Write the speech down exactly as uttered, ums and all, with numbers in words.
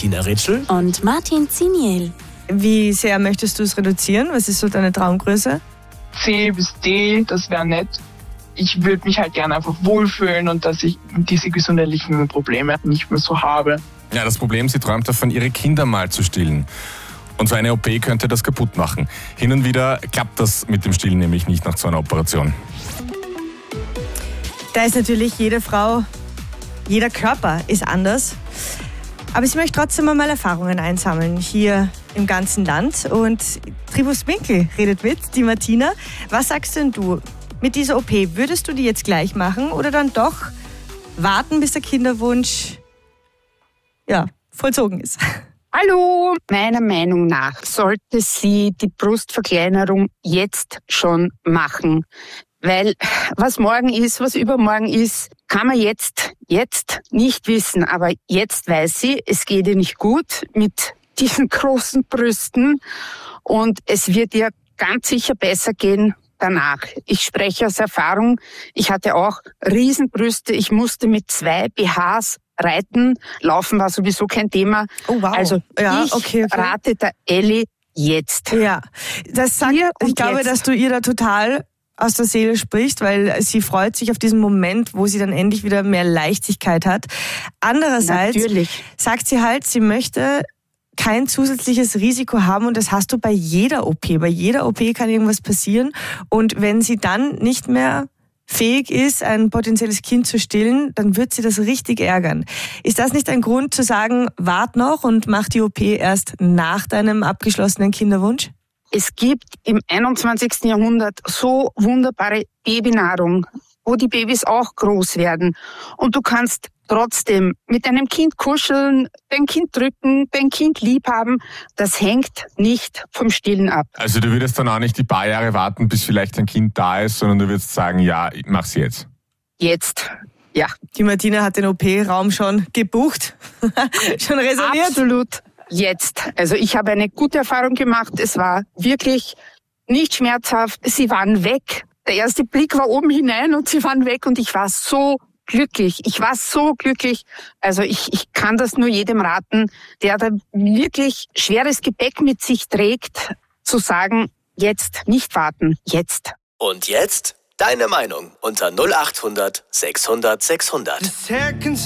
Martina Ritschl und Martin Ziniel. Wie sehr möchtest du es reduzieren? Was ist so deine Traumgröße? C bis D, das wäre nett. Ich würde mich halt gerne einfach wohlfühlen und dass ich diese gesundheitlichen Probleme nicht mehr so habe. Ja, das Problem, sie träumt davon, ihre Kinder mal zu stillen. Und so eine O P könnte das kaputt machen. Hin und wieder klappt das mit dem Stillen nämlich nicht nach so einer Operation. Da ist natürlich jede Frau, jeder Körper ist anders. Aber ich möchte trotzdem einmal Erfahrungen einsammeln hier im ganzen Land. Und Tribus Winkel redet mit, die Martina. Was sagst denn du mit dieser O P? Würdest du die jetzt gleich machen oder dann doch warten, bis der Kinderwunsch ja, vollzogen ist? Hallo, meiner Meinung nach sollte sie die Brustverkleinerung jetzt schon machen. Weil was morgen ist, was übermorgen ist, kann man jetzt, jetzt nicht wissen. Aber jetzt weiß sie, es geht ihr nicht gut mit diesen großen Brüsten und es wird ihr ganz sicher besser gehen danach. Ich spreche aus Erfahrung. Ich hatte auch Riesenbrüste. Ich musste mit zwei B Hs reiten. Laufen war sowieso kein Thema. Oh wow. Also ja, ich okay, okay. rate der Elli jetzt. Ja, das sagt, ich glaube, jetzt. dass du ihr da total aus der Seele sprichst, weil sie freut sich auf diesen Moment, wo sie dann endlich wieder mehr Leichtigkeit hat. Andererseits Natürlich. sagt sie halt, sie möchte kein zusätzliches Risiko haben und das hast du bei jeder O P. Bei jeder O P kann irgendwas passieren und wenn sie dann nicht mehr fähig ist, ein potenzielles Kind zu stillen, dann wird sie das richtig ärgern. Ist das nicht ein Grund zu sagen, wart noch und mach die O P erst nach deinem abgeschlossenen Kinderwunsch? Es gibt im einundzwanzigsten Jahrhundert so wunderbare Babynahrung, wo die Babys auch groß werden. Und du kannst trotzdem mit deinem Kind kuscheln, dein Kind drücken, dein Kind lieb haben. Das hängt nicht vom Stillen ab. Also du würdest dann auch nicht die paar Jahre warten, bis vielleicht ein Kind da ist, sondern du würdest sagen, ja, ich mach's jetzt. Jetzt, ja. Die Martina hat den O P-Raum schon gebucht, schon reserviert. Absolut. Jetzt. Also ich habe eine gute Erfahrung gemacht. Es war wirklich nicht schmerzhaft. Sie waren weg. Der erste Blick war oben hinein und sie waren weg und ich war so glücklich. Ich war so glücklich. Also ich, ich kann das nur jedem raten, der da wirklich schweres Gepäck mit sich trägt, zu sagen, jetzt nicht warten, jetzt. Und jetzt deine Meinung unter null acht hundert sechshundert sechshundert.